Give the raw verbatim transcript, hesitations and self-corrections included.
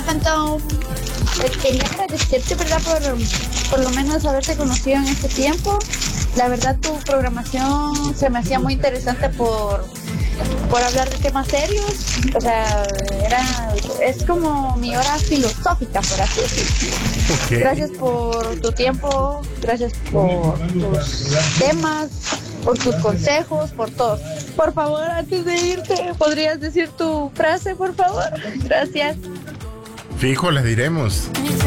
Phantom. Eh, quería agradecerte, ¿verdad? Por, por lo menos haberte conocido en este tiempo. La verdad, tu programación se me hacía muy interesante por, por hablar de temas serios. O sea, era, es como mi hora filosófica, por así decirlo. Okay. Gracias por tu tiempo, gracias por tus temas, por tus consejos, por todo. Por favor, antes de irte, ¿podrías decir tu frase, por favor? Gracias. Fijo, les diremos.